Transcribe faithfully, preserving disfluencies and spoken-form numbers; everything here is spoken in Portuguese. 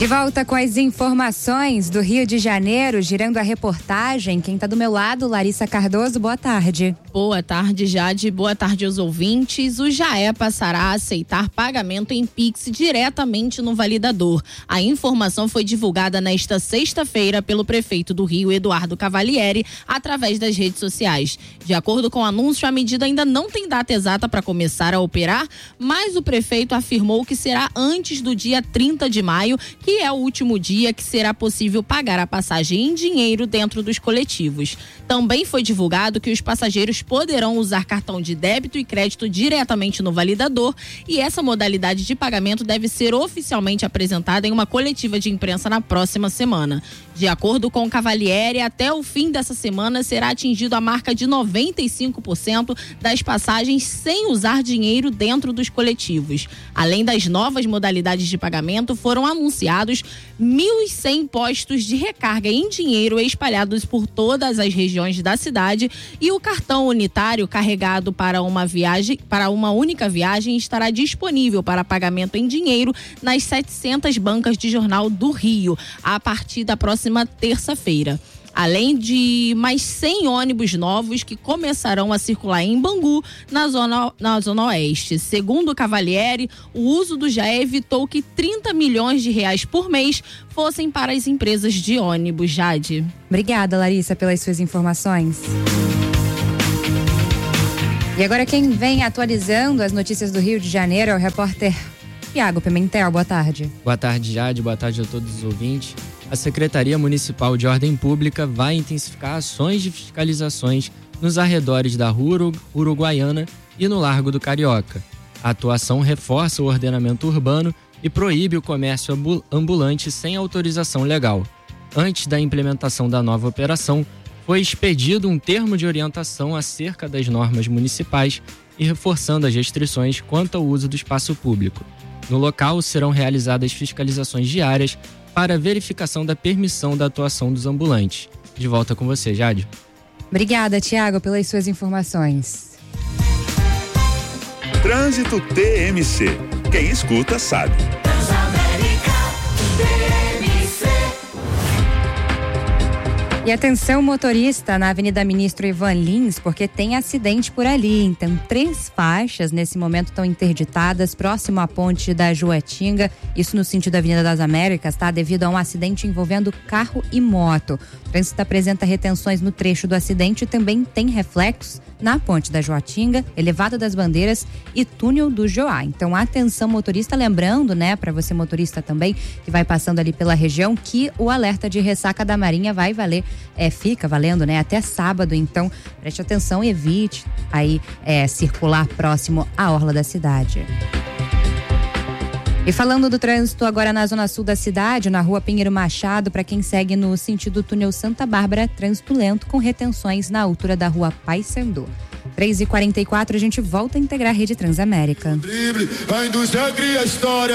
De volta com as informações do Rio de Janeiro, girando a reportagem. Quem está do meu lado, Larissa Cardoso, boa tarde. Boa tarde, Jade. Boa tarde aos ouvintes. O Jaé passará a aceitar pagamento em Pix diretamente no validador. A informação foi divulgada nesta sexta-feira pelo prefeito do Rio, Eduardo Cavalieri, através das redes sociais. De acordo com o anúncio, a medida ainda não tem data exata para começar a operar, mas o prefeito afirmou que será antes do dia trinta de maio, que é o último dia que será possível pagar a passagem em dinheiro dentro dos coletivos. Também foi divulgado que os passageiros poderão usar cartão de débito e crédito diretamente no validador, e essa modalidade de pagamento deve ser oficialmente apresentada em uma coletiva de imprensa na próxima semana. De acordo com o Cavalieri, até o fim dessa semana será atingido a marca de noventa e cinco por cento das passagens sem usar dinheiro dentro dos coletivos. Além das novas modalidades de pagamento, foram anunciados mil e cem postos de recarga em dinheiro espalhados por todas as regiões da cidade, e o cartão unitário carregado para uma viagem, para uma única viagem, estará disponível para pagamento em dinheiro nas setecentas bancas de jornal do Rio, a partir da próxima terça-feira. Além de mais cem ônibus novos que começarão a circular em Bangu, na zona, na zona oeste. Segundo o Cavalieri, o uso do Jaé evitou que trinta milhões de reais por mês fossem para as empresas de ônibus. Jade. Obrigada, Larissa, pelas suas informações. E agora quem vem atualizando as notícias do Rio de Janeiro é o repórter Tiago Pimentel. Boa tarde. Boa tarde, Jade. Boa tarde a todos os ouvintes. A Secretaria Municipal de Ordem Pública vai intensificar ações de fiscalizações nos arredores da Rua Uruguaiana e no Largo do Carioca. A atuação reforça o ordenamento urbano e proíbe o comércio ambulante sem autorização legal. Antes da implementação da nova operação, foi expedido um termo de orientação acerca das normas municipais e reforçando as restrições quanto ao uso do espaço público. No local serão realizadas fiscalizações diárias para verificação da permissão da atuação dos ambulantes. De volta com você, Jade. Obrigada, Tiago, pelas suas informações. Trânsito T M C. Quem escuta sabe. E atenção, motorista, na Avenida Ministro Ivan Lins, porque tem acidente por ali. Então, três faixas nesse momento estão interditadas, próximo à ponte da Juatinga, isso no sentido da Avenida das Américas, tá? Devido a um acidente envolvendo carro e moto. O trânsito apresenta retenções no trecho do acidente e também tem reflexos na ponte da Juatinga, Elevado das Bandeiras e túnel do Joá. Então, atenção, motorista, lembrando, né, para você motorista também, que vai passando ali pela região, que o alerta de ressaca da Marinha vai valer. É, fica valendo, né, até sábado, então preste atenção e evite aí é, circular próximo à orla da cidade. E falando do trânsito agora na zona sul da cidade, na rua Pinheiro Machado, para quem segue no sentido túnel Santa Bárbara, trânsito lento com retenções na altura da rua Paissandu. três e quarenta e quatro, a gente volta a integrar a rede Transamérica. A indústria cria história.